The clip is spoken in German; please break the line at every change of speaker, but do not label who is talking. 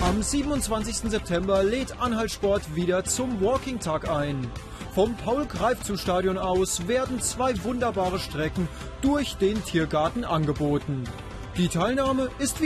Am 27. September lädt Anhaltsport wieder zum Walking-Tag ein. Vom Paul-Greifzu-Stadion aus werden 2 wunderbare Strecken durch den Tiergarten angeboten. Die Teilnahme ist